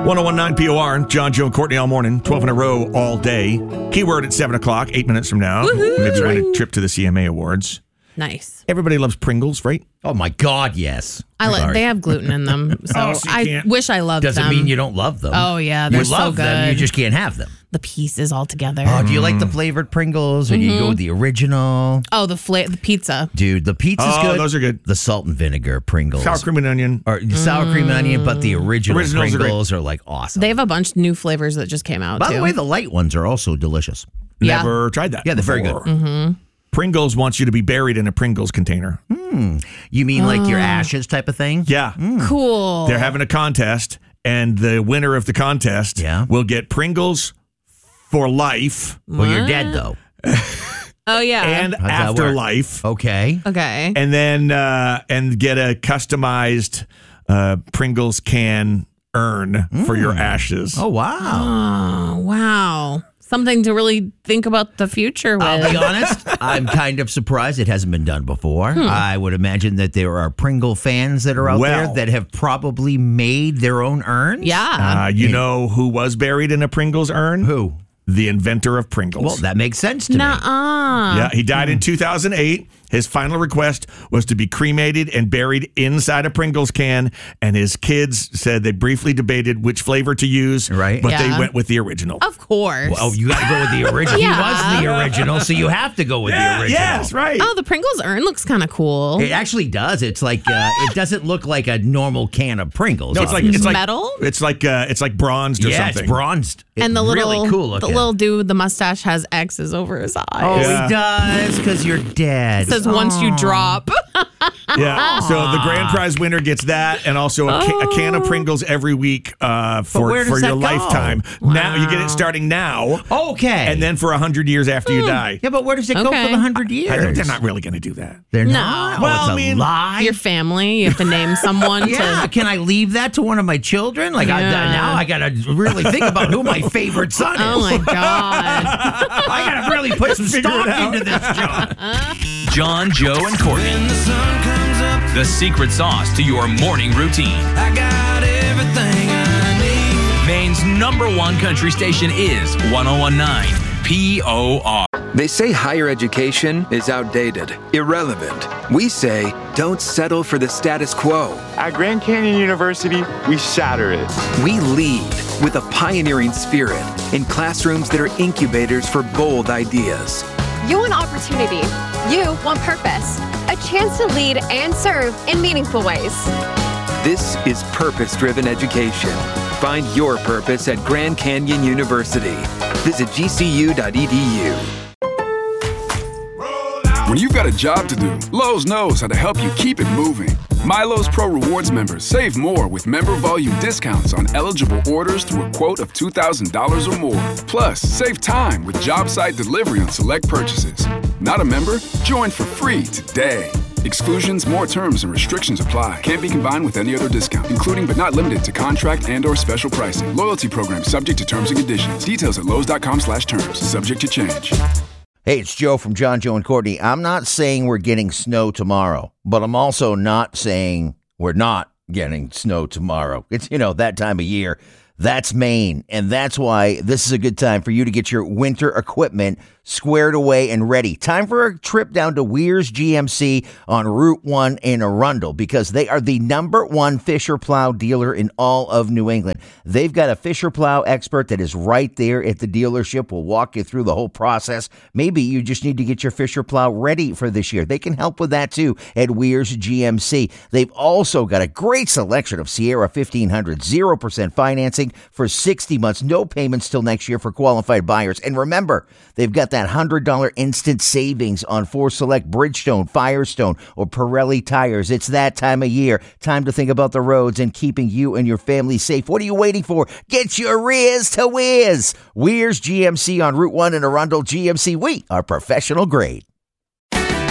1019 POR, John, Joe, and Courtney all morning, 12 in a row all day. Keyword at 7 o'clock, 8 minutes from now. Maybe win a trip to the CMA Awards. Nice. Everybody loves Pringles, right? Oh, my God, yes. They have gluten in them, so I wish I loved them. Doesn't mean you don't love them. Oh, yeah, they're you so love good. them, you just can't have them. The pieces all together. Oh, do you like the flavored Pringles, or do you go with the original? Oh, the pizza. Dude, the pizza's good. Oh, those are good. The salt and vinegar Pringles. Sour cream and onion. Or sour cream and onion, but the originals Pringles are like awesome. They have a bunch of new flavors that just came out, By too. the way, the light ones are also delicious. Yeah. Never tried that. Yeah, they're very good. Mm-hmm. Pringles wants you to be buried in a Pringles container. You mean like your ashes type of thing? Yeah. Cool. They're having a contest, and the winner of the contest will get Pringles for life. Well, you're dead, though. Oh, yeah. And afterlife. Okay. Okay. And then and get a customized Pringles can urn for your ashes. Oh, wow. Oh, wow. Something to really think about the future with. I'll be honest, I'm kind of surprised it hasn't been done before. I would imagine that there are Pringle fans that are out there that have probably made their own urns. Yeah. You know who was buried in a Pringles urn? Who? The inventor of Pringles. Well, that makes sense to me. Yeah, he died in 2008. His final request was to be cremated and buried inside a Pringles can, and his kids said they briefly debated which flavor to use, right? But they went with the original. Of course. Well, you got to go with the original. He was the original, so you have to go with the original. Yes, right. Oh, the Pringles urn looks kind of cool. It actually does. It's like it doesn't look like a normal can of Pringles. No, it's metal. It's like bronzed or something. It's bronzed. And the little, really cool looking. The little dude with the mustache has X's over his eyes. Oh, he does, because you're dead. It says once you drop. Yeah, so the grand prize winner gets that, and also a can of Pringles every week for your lifetime. Wow. Now you get it starting now. Okay, and then for 100 years after you die. Yeah, but where does it go for the 100 years? I think they're not really going to do that. They're No. not. Well, it's I mean, a lie. Your family, you have to name someone. Can I leave that to one of my children? Like now, I got to really think about who my favorite son is. Oh my God! I got to really put some stock into this, John. John, Joe, and Courtney. The secret sauce to your morning routine. I got everything I need. Maine's #1 country station is 1019 POR. They say higher education is outdated, irrelevant. We say don't settle for the status quo. At Grand Canyon University, we shatter it. We lead with a pioneering spirit in classrooms that are incubators for bold ideas. You want opportunity. You want purpose. A chance to lead and serve in meaningful ways. This is purpose-driven education. Find your purpose at Grand Canyon University. Visit gcu.edu. When you've got a job to do, Lowe's knows how to help you keep it moving. MyLowe's Pro Rewards members save more with member volume discounts on eligible orders through a quote of $2,000 or more. Plus, save time with job site delivery on select purchases. Not a member? Join for free today. Exclusions, more terms, and restrictions apply. Can't be combined with any other discount, including but not limited to contract and/or special pricing. Loyalty program subject to terms and conditions. Details at lowes.com/terms. Subject to change. Hey, it's Joe from John, Joe, and Courtney. I'm not saying we're getting snow tomorrow, but I'm also not saying we're not getting snow tomorrow. It's, that time of year. That's Maine, and that's why this is a good time for you to get your winter equipment squared away and ready. Time for a trip down to Weir's GMC on Route 1 in Arundel, because they are the #1 Fisher Plow dealer in all of New England. They've got a Fisher Plow expert that is right there at the dealership. Will walk you through the whole process. Maybe you just need to get your Fisher Plow ready for this year. They can help with that too at Weir's GMC. They've also got a great selection of Sierra 1500, 0% financing for 60 months, no payments till next year for qualified buyers. And remember, they've got that $100 instant savings on 4 select Bridgestone, Firestone, or Pirelli tires. It's that time of year. Time to think about the roads and keeping you and your family safe. What are you waiting for? Get your rears to Whiz. Weir's GMC on Route 1 in Arundel. GMC, we are professional grade.